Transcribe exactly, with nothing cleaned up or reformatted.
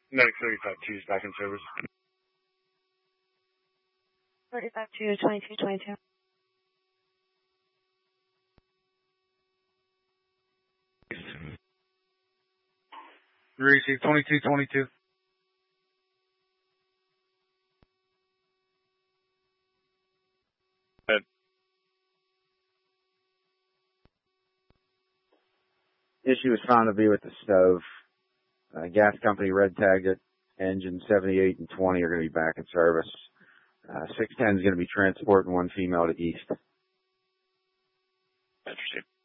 Medic thirty-five two is back in service. thirty-five two, twenty-two twenty-two. Receive twenty-two twenty-two. Good. Issue was found to be with the stove. Uh, gas company red tagged it. Engine seventy-eight and twenty are going to be back in service. Uh, six ten is going to be transporting one female to east. Interesting.